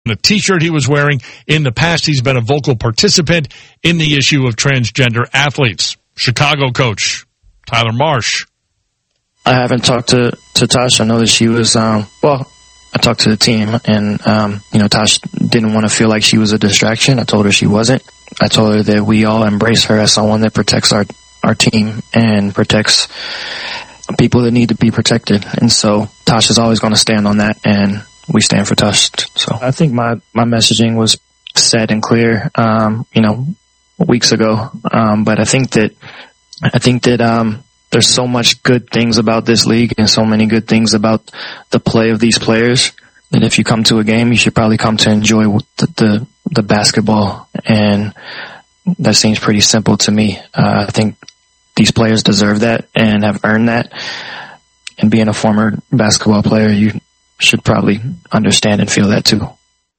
the T-shirt he was wearing. In the past, he's been a vocal participant in the issue of transgender athletes. Chicago coach Tyler Marsh. I haven't talked to Tosh. I know that she was, I talked to the team, and, Tosh didn't want to feel like she was a distraction. I told her she wasn't. I told her that we all embrace her as someone that protects our team and protects people that need to be protected. And so Tosh is always going to stand on that, and we stand for Tosh. So I think my messaging was set and clear, weeks ago. But I think that there's so much good things about this league and so many good things about the play of these players that if you come to a game, you should probably come to enjoy the basketball. And that seems pretty simple to me. I think these players deserve that and have earned that. And being a former basketball player, you should probably understand and feel that too.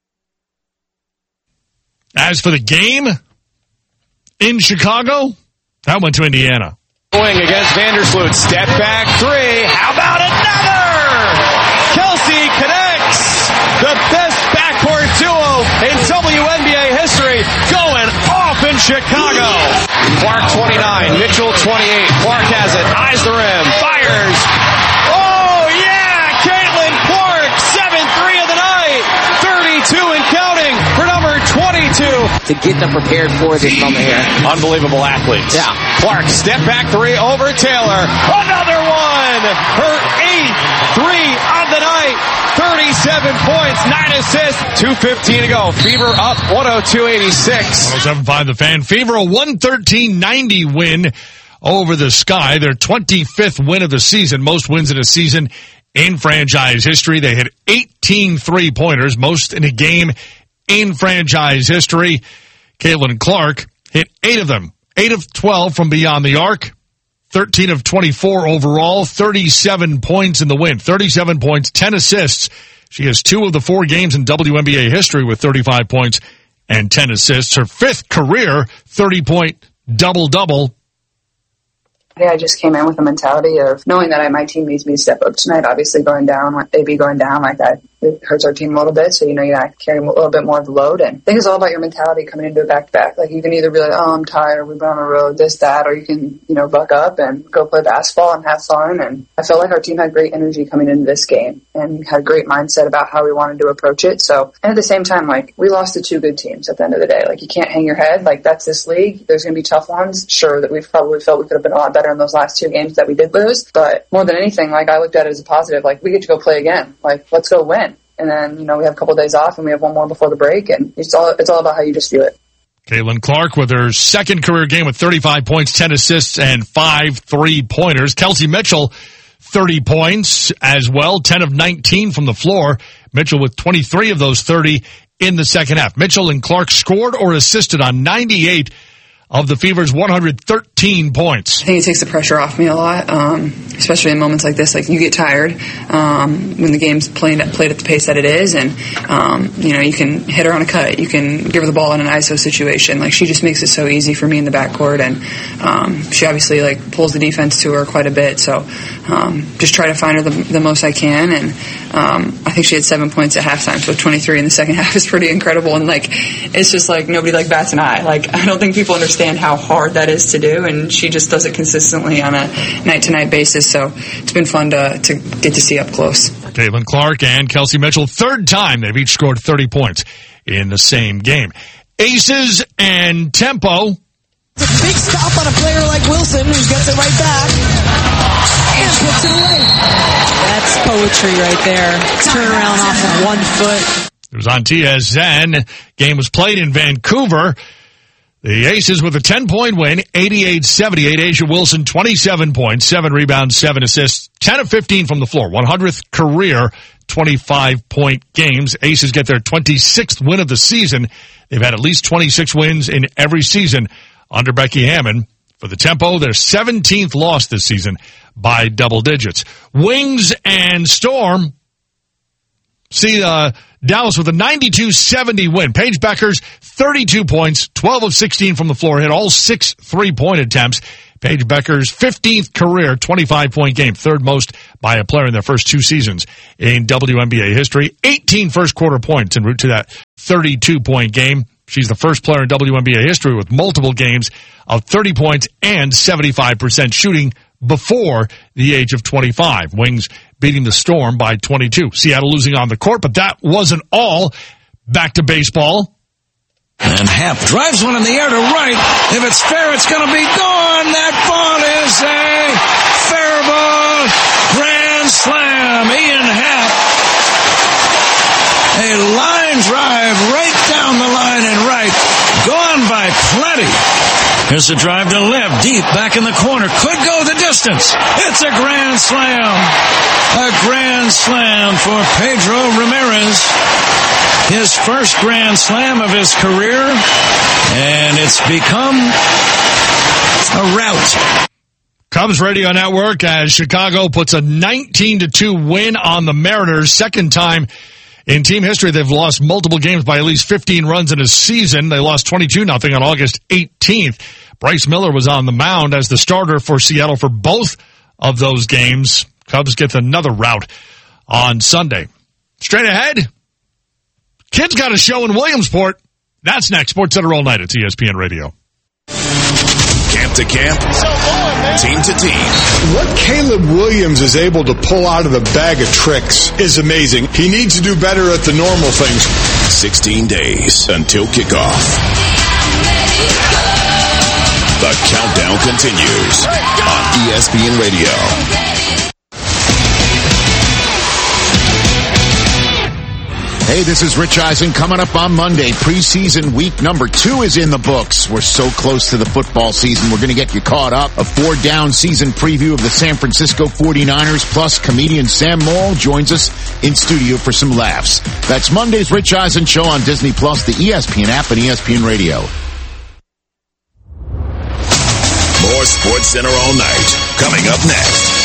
As for the game in Chicago, that went to Indiana. Going against Vandersloot. Step back three. How about another? Kelsey connects. The best backcourt duo in WNBA history going off in Chicago. Clark 29, Mitchell 28. Clark has it. Eyes the rim. Fires. Oh, yeah! Caitlin Clark, 7-3 of the night. 32 and counting for number 22. To get them prepared for this moment here. Unbelievable athletes. Yeah. Clark, step back three over Taylor. Another one! Her 8th three of the night. 37 points, 9 assists, 2:15 to go. Fever up 102-86. 107.5 The Fan. Fever, a 113-90 win over the Sky. Their 25th win of the season. Most wins in a season in franchise history. They hit 18 3-pointers, most in a game in franchise history. Caitlin Clark hit 8 of them. 8 of 12 from beyond the arc. 13 of 24 overall. 37 points in the win. 37 points, 10 assists. She has 2 of the 4 games in WNBA history with 35 points and 10 assists. Her 5th career 30-point double-double. I just came in with a mentality of knowing that my team needs me to step up tonight. Obviously going down, AB going down like that, it hurts our team a little bit. So, you gotta carry a little bit more of the load. And I think it's all about your mentality coming into a back-to-back. Like you can either be like, oh, I'm tired, we've been on the road, this, that, or you can, buck up and go play basketball and have fun. And I felt like our team had great energy coming into this game and had a great mindset about how we wanted to approach it. So, and at the same time, we lost to 2 good teams at the end of the day. You can't hang your head. That's this league. There's going to be tough ones. Sure that we've probably felt we could have been a lot better in those last 2 games that we did lose. But more than anything, I looked at it as a positive. We get to go play again. Let's go win. And then, we have a couple of days off and we have one more before the break. And it's all about how you just view it. Caitlin Clark with her 2nd career game with 35 points, 10 assists, and 5 3-pointers. Kelsey Mitchell, 30 points as well, 10 of 19 from the floor. Mitchell with 23 of those 30 in the second half. Mitchell and Clark scored or assisted on 98 of the Fever's 113 points. I think it takes the pressure off me a lot, especially in moments like this. You get tired when the game's played at the pace that it is, and you can hit her on a cut, you can give her the ball in an ISO situation. She just makes it so easy for me in the backcourt, and she obviously pulls the defense to her quite a bit. So just try to find her the most I can, and I think she had 7 points at halftime, so 23 in the second half is pretty incredible. And it's just nobody bats an eye. I don't think people understand how hard that is to do, and she just does it consistently on a night-to-night basis, so it's been fun to get to see up close. Caitlin Clark and Kelsey Mitchell, 3rd time they've each scored 30 points in the same game. Aces and tempo. It's a big stop on a player like Wilson, who gets it right back and puts it away. That's poetry right there. Turnaround off of 1 foot. It was on TSN. Game was played in Vancouver. The Aces with a 10-point win, 88-78. Asia Wilson, 27 points, 7 rebounds, 7 assists, 10 of 15 from the floor. 100th career, 25-point games. Aces get their 26th win of the season. They've had at least 26 wins in every season under Becky Hammon. For the tempo, their 17th loss this season by double digits. Wings and Storm see Dallas with a 92-70 win. Paige Beckers, 32 points, 12 of 16 from the floor, hit all 6 3-point attempts. Paige Becker's 15th career 25-point game, third most by a player in their first 2 seasons in WNBA history. 18 first-quarter points en route to that 32-point game. She's the first player in WNBA history with multiple games of 30 points and 75% shooting before the age of 25. Wings beating the Storm by 22. Seattle losing on the court, but that wasn't all. Back to baseball. And Happ drives one in the air to right. If it's fair, it's going to be gone. That ball is a fair ball. Grand slam. Ian Happ. A line drive right down the line and right. Gone by plenty. Here's a drive to left, deep, back in the corner. Could go the distance. It's a grand slam. A grand slam for Pedro Ramirez. His first grand slam of his career. And it's become a rout. Cubs Radio Network as Chicago puts a 19-2 win on the Mariners. Second time in team history they've lost multiple games by at least 15 runs in a season. They lost 22-0 on August 18th. Bryce Miller was on the mound as the starter for Seattle for both of those games. Cubs get another rout on Sunday. Straight ahead, kids got a show in Williamsport. That's next. SportsCenter all night at ESPN Radio. Camp to camp, team to team. What Caleb Williams is able to pull out of the bag of tricks is amazing. He needs to do better at the normal things. 16 days until kickoff. The countdown continues on ESPN Radio. Hey, this is Rich Eisen. Coming up on Monday, preseason week number 2 is in the books. We're so close to the football season. We're going to get you caught up. A 4-down season preview of the San Francisco 49ers, plus comedian Sam Morrill joins us in studio for some laughs. That's Monday's Rich Eisen Show on Disney+, the ESPN app, and ESPN Radio. More SportsCenter all night. Coming up next.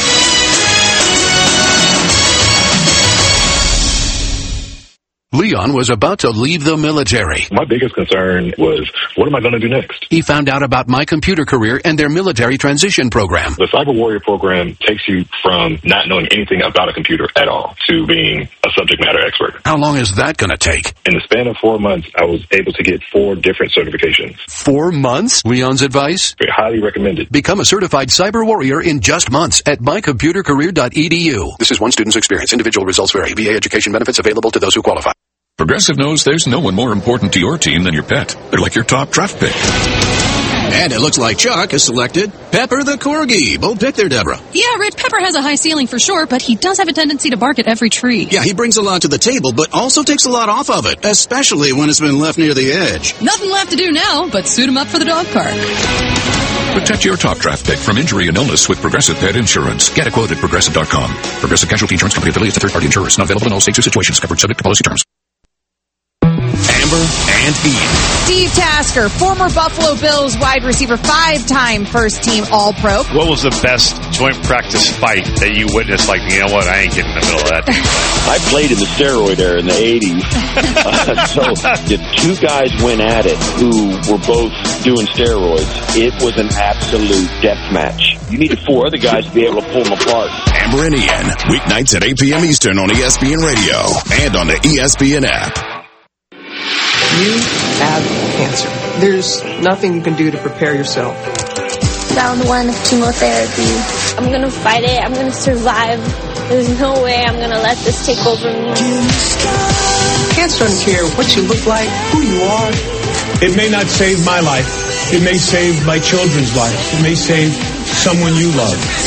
Leon was about to leave the military. My biggest concern was, what am I going to do next? He found out about My Computer Career and their military transition program. The Cyber Warrior program takes you from not knowing anything about a computer at all to being a subject matter expert. How long is that going to take? In the span of 4 months, I was able to get 4 different certifications. 4 months? Leon's advice? Highly recommended. Become a certified cyber warrior in just months at mycomputercareer.edu. This is one student's experience. Individual results vary. VA education benefits available to those who qualify. Progressive knows there's no one more important to your team than your pet. They're like your top draft pick. And it looks like Chuck has selected Pepper the Corgi. Bold pick there, Deborah. Yeah, Rich, Pepper has a high ceiling for sure, but he does have a tendency to bark at every tree. Yeah, he brings a lot to the table, but also takes a lot off of it, especially when it's been left near the edge. Nothing left to do now but suit him up for the dog park. Protect your top draft pick from injury and illness with Progressive Pet Insurance. Get a quote at Progressive.com. Progressive Casualty Insurance Company affiliates to third-party insurers. Not available in all states or situations. Covered subject to policy terms. Amber and Ian. Steve Tasker, former Buffalo Bills wide receiver, 5-time first-team All-Pro. What was the best joint practice fight that you witnessed? Like, you know what, I ain't getting in the middle of that. I played in the steroid era in the 80s. So the 2 guys went at it who were both doing steroids. It was an absolute death match. You needed 4 other guys to be able to pull them apart. Amber and Ian, weeknights at 8 p.m. Eastern on ESPN Radio and on the ESPN app. You have cancer. There's nothing you can do to prepare yourself. Round 1 of chemotherapy. I'm going to fight it. I'm going to survive. There's no way I'm going to let this take over me. Cancer doesn't care what you look like, who you are. It may not save my life. It may save my children's life. It may save someone you love.